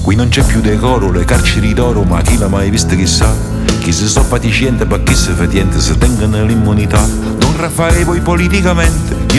Qui non c'è più decoro, le carceri d'oro, ma chi l'ha mai visto chissà? Chi si so paticiente, ma chi si fetiente, se tengono l'immunità. Don Raffaele voi politicamente